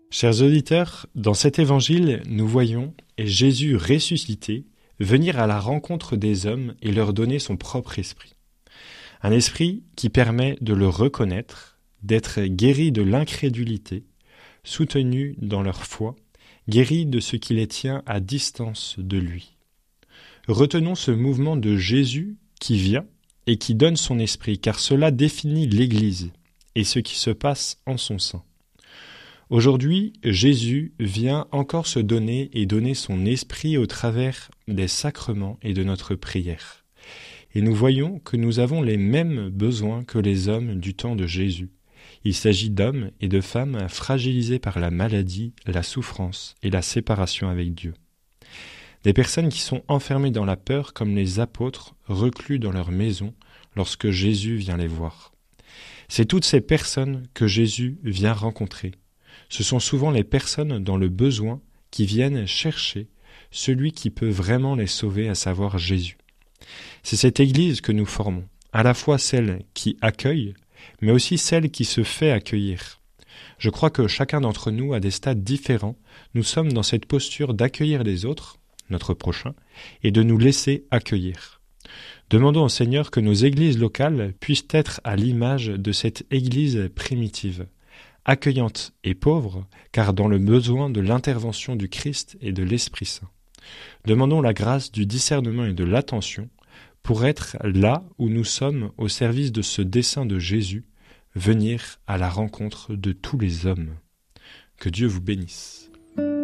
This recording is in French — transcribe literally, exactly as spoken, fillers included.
Chers auditeurs, dans cet évangile, nous voyons Jésus ressuscité venir à la rencontre des hommes et leur donner son propre esprit. Un esprit qui permet de le reconnaître, d'être guéri de l'incrédulité, soutenu dans leur foi, guéri de ce qui les tient à distance de lui. Retenons ce mouvement de Jésus qui vient et qui donne son esprit, car cela définit l'Église et ce qui se passe en son sein. Aujourd'hui, Jésus vient encore se donner et donner son esprit au travers des sacrements et de notre prière. Et nous voyons que nous avons les mêmes besoins que les hommes du temps de Jésus. Il s'agit d'hommes et de femmes fragilisés par la maladie, la souffrance et la séparation avec Dieu. Des personnes qui sont enfermées dans la peur comme les apôtres reclus dans leur maison lorsque Jésus vient les voir. C'est toutes ces personnes que Jésus vient rencontrer. Ce sont souvent les personnes dans le besoin qui viennent chercher celui qui peut vraiment les sauver, à savoir Jésus. C'est cette Église que nous formons, à la fois celle qui accueille, mais aussi celle qui se fait accueillir. Je crois que chacun d'entre nous, à des stades différents, nous sommes dans cette posture d'accueillir les autres, notre prochain, et de nous laisser accueillir. Demandons au Seigneur que nos églises locales puissent être à l'image de cette Église primitive, accueillante et pauvre, car dans le besoin de l'intervention du Christ et de l'Esprit Saint. Demandons la grâce du discernement et de l'attention pour être là où nous sommes au service de ce dessein de Jésus, venir à la rencontre de tous les hommes. Que Dieu vous bénisse.